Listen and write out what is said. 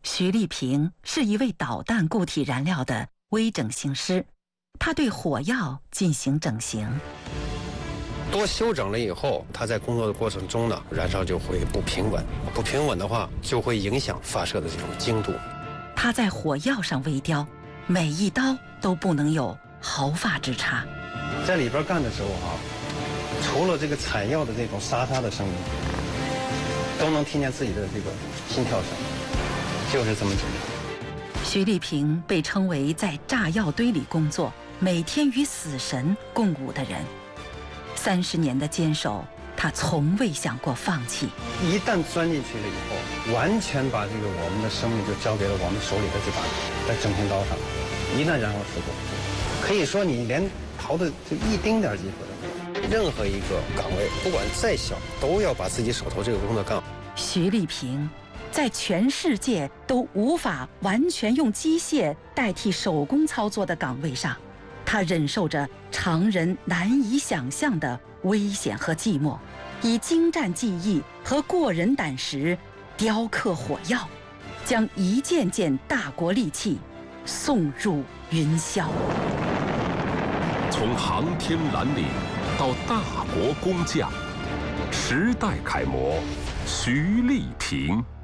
徐立平是一位导弹固体燃料的微整形师，他对火药进行整形。 多修整了以后，它在工作的过程中呢，燃烧就会不平稳，不平稳的话就会影响发射的这种精度。 他在火药上微雕，每一刀都不能有毫发之差。 在里边干的时候除了这个采药的这种沙沙的声音，都能听见自己的这个心跳声，就是这么简单。 徐立平被称为在炸药堆里工作，每天与死神共舞的人。30年的坚守，他从未想过放弃。 一旦钻进去了以后，完全把这个我们的生命就交给了我们手里的这把在整形刀上。一旦燃烧事故，可以说你连逃的就一丁点机会都没有。任何一个岗位，不管再小，都要把自己手头这个工作干好。 徐立平在全世界都无法完全用机械代替手工操作的岗位上，他忍受着常人难以想象的危险和寂寞，以精湛技艺和过人胆识雕刻火药，将一件件大国利器送入云霄。 从航天蓝领到大国工匠，时代楷模徐立平。